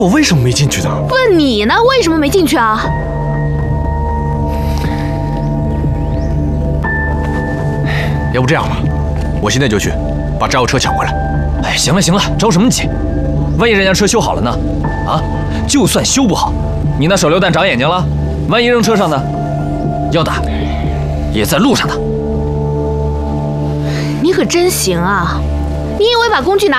我为什么没进去的？ 问你呢，为什么没进去啊？ 要不这样吧，我现在就去把炸药车抢回来。 哎，行了行了，着什么急？万一人家车修好了呢？啊，就算修不好，你那手榴弹长眼睛了，万一扔车上呢？要打，也在路上呢。 你可真行啊！你以为把工具拿